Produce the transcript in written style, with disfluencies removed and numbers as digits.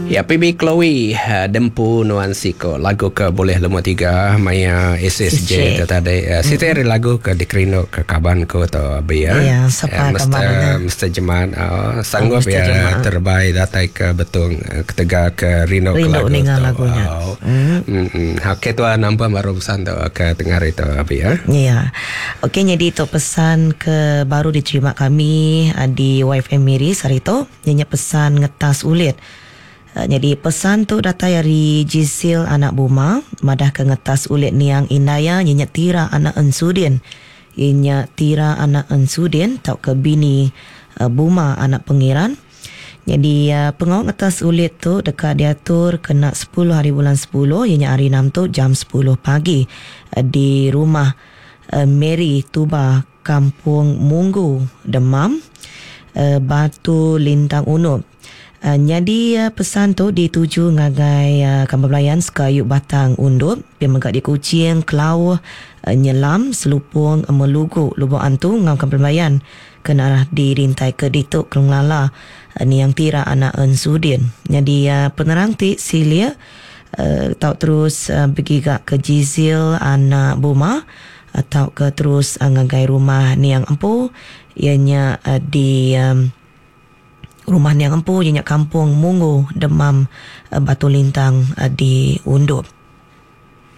Ya, PB Chloe Dempu nuansi ko lagu ke boleh lemah tiga maya SSJ tadi. Siteri lagu ke dikerino ke kaban ko to biya. Ya, sapa kaban Mesti jeman sanggup ya terbaik datai ke betung ketega ke rino ke lagu to. Lagunya. Hak itu nampak baru pesan to ke dengar itu biya. Ya. Okey, jadi itu pesan ke baru diterima kami di YFM Miri Sarito. Nyanyi pesan ngetas ulit. Jadi pesan tu datang dari Jisil anak Buma, madah ke ngetas ulit niang Indaya, nyenyak tira anak Ensudin. Nyenyak tira anak Ensudin, tau ke bini Buma anak Pengiran. Jadi pengawal ngetas ulit tu dekat diatur kena 10 hari bulan 10, nyenyak hari 6 tu jam 10 pagi di rumah Mary Tuba, Kampung Munggu, Demam, Batu Lintang Unup. Jadi pesan tu dituju ngagai kampung pelayan Sekayuk Batang Undup, pemegak di Kucing, Kelau, Nyelam, Selupung, Melugu, Lubuk Antu, ngam kampung pelayan kena arah dirintai ke Dituk Kelunglala ni yang tira anak Ensudin. Jadi penerang ti Silia tau terus pergi ke Jizil anak Buma atau ke terus ngagai rumah ni yang empu ianya di rumah yang empu ianya Kampung Munggu, Demam, Batu Lintang di Undup.